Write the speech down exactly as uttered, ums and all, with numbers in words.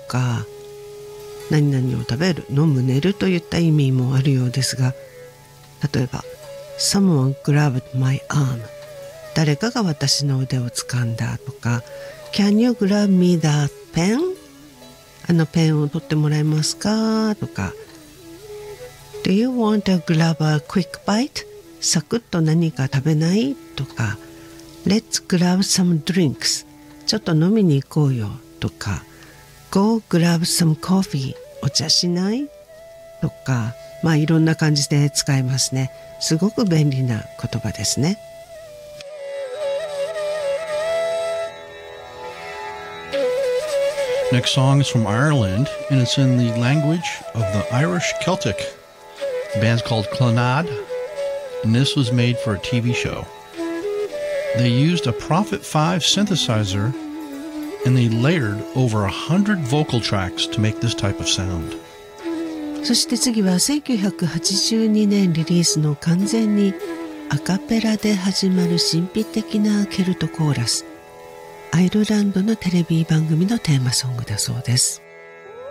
か、何々を食べる、飲む、寝るといった意味もあるようですが、例えば Someone grabbed my arm、 誰かが私の腕を掴んだとか、 Can you grab me that pen、 あのペンを取ってもらえますかとか、 Do you want to grab a quick bite、 サクッと何か食べないとか、 Let's grab some drinks、 ちょっと飲みに行こうよとか、 Go grab some coffee、 お茶しないとか、まあいろんな感じで使えますね。すごく便利な言葉ですね。 Next song is from Ireland, and it's in the language of the Irish Celtic. The band's called Clannad, and this was made for a T V show. They used a Prophet five synthesizer, and they layered over a hundred vocal tracks to make this type of sound. そして次はせんきゅうひゃくはちじゅうにねんリリースの完全にアカペラで始まる神秘的なケルトコーラス。アイルランドのテレビ番組のテーマソングだそうです。